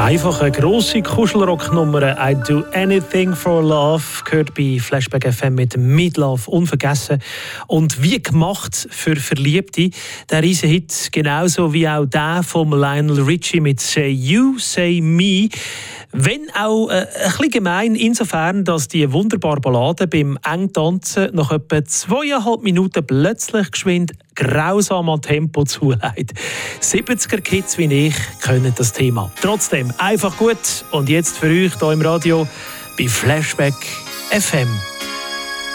Einfach eine grosse Kuschelrocknummer «I Do Anything for Love» gehört bei Flashback FM mit «Midlove» unvergessen. Und wie gemacht für Verliebte. Der Riesenhit, genauso wie auch der von Lionel Richie mit «Say You, Say Me». Wenn auch ein bisschen gemein, insofern, dass die wunderbare Ballade beim Engtanzen nach etwa 2,5 Minuten plötzlich geschwind grausam an Tempo zuleitet. 70er-Kids wie ich können das Thema. Trotzdem einfach gut und jetzt für euch hier im Radio bei Flashback FM.